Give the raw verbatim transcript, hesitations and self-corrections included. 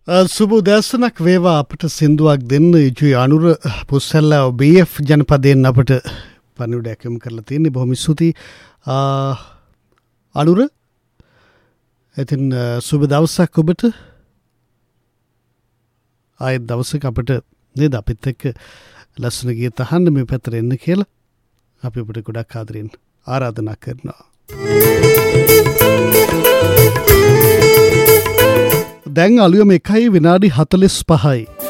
සුබ උදෑසනක් වේවා අපට සින්දුවක් දෙන්න යුතුයි අනුර පුස්සල්ලා බී එෆ් ජනපදයෙන් අපට පණිවිඩයක් යොමු කරලා තියෙන්නේ බොහොම ස්තුතියි අනුර. ඉතින් සුබ දවසක් ඔබට. ආයෙත් දවසක අපිට නේද අපිත් එක්ක ලස්සන ගීත අහන්න මේ පැත්තට එන්න කියලා අපි ඔබට ගොඩක් ආදරෙන් ආරාධනා කරනවා. දැන් අලුයම එකයි විනාඩි හතළිස් පහයි.